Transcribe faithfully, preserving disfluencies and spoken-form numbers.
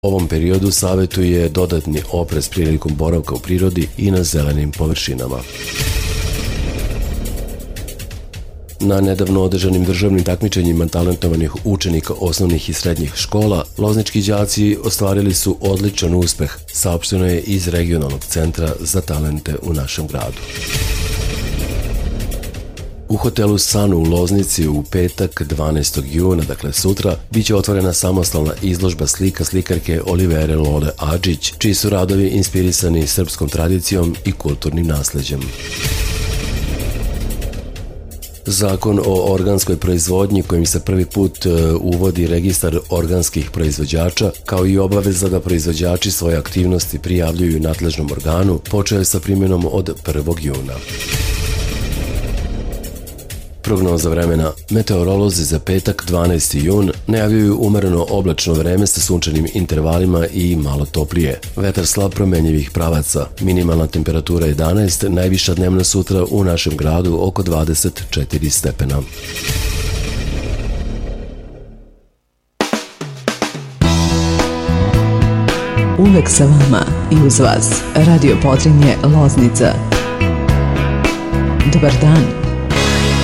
U ovom periodu savjetuje dodatni oprez prilikom boravka u prirodi i na zelenim površinama. Na nedavno održanim državnim takmičenjima talentovanih učenika osnovnih i srednjih škola, loznički đaci ostvarili su odličan uspeh, saopšteno je iz Regionalnog centra za talente u našem gradu. U hotelu Sun u Loznici u petak dvanaestog juna, dakle sutra, bit će otvorena samostalna izložba slika slikarke Olivere Lole Adžić, čiji su radovi inspirisani srpskom tradicijom i kulturnim nasleđem. Zakon o organskoj proizvodnji kojim se prvi put uvodi registar organskih proizvođača, kao i obaveza da proizvođači svoje aktivnosti prijavljuju nadležnom organu, počeo je sa primjenom od prvog juna. Prognoza vremena. Meteorolozi za petak dvanaesti jun najavljuju umereno oblačno vreme sa sunčanim intervalima i malo toplije. Vetar slab promenjivih pravaca. Minimalna temperatura jedanaest, najviša dnevna sutra u našem gradu oko dvadeset četiri stepena. Uvek sa vama i uz vas. Radio Podrinje Loznica. Dobar dan.